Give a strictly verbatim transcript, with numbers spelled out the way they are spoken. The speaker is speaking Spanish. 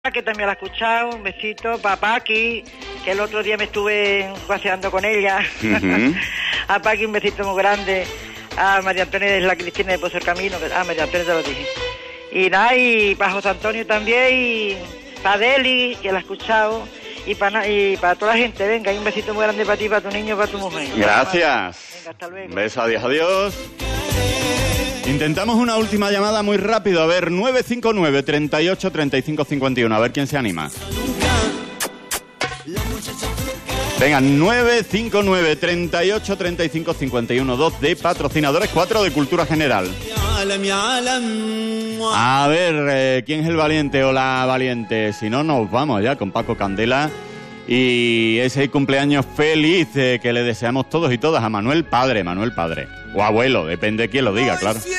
que también la ha escuchado, un besito, para Paqui, que el otro día me estuve paseando con ella, uh-huh. A Paqui un besito muy grande, a María Antonia de la Cristina de Pozo el Camino, a María Antonia te lo dije, y nada, y para José Antonio también, y para Deli, que la ha escuchado, y para, y para toda la gente, venga, y un besito muy grande para ti, para tu niño, para tu mujer. Gracias. Venga, hasta luego. Un beso, adiós, adiós. Intentamos una última llamada muy rápido. A ver, nueve cinco nueve, treinta y ocho, treinta y cinco, cincuenta y uno. A ver quién se anima. Venga, nueve cinco nueve, treinta y ocho, treinta y cinco, cincuenta y uno. Dos de patrocinadores, cuatro de Cultura General. A ver, eh, ¿quién es el valiente o la valiente? Si no, nos vamos ya con Paco Candela. Y ese cumpleaños feliz eh, que le deseamos todos y todas a Manuel Padre, Manuel Padre. O abuelo, depende de quién lo diga, claro.